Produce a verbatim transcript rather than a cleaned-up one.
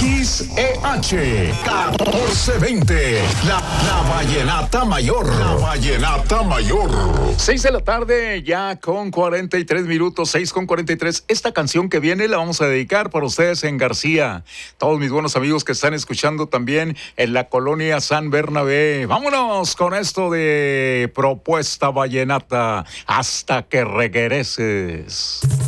X E H catorce veinte. La, la Vallenata Mayor. La Vallenata Mayor. seis de la tarde, ya con cuarenta y tres minutos, seis con cuarenta y tres. Esta canción que viene la vamos a dedicar para ustedes en García. Todos mis buenos amigos que están escuchando también en la colonia San Bernabé. Vámonos con esto de Propuesta Vallenata. Hasta que regreses.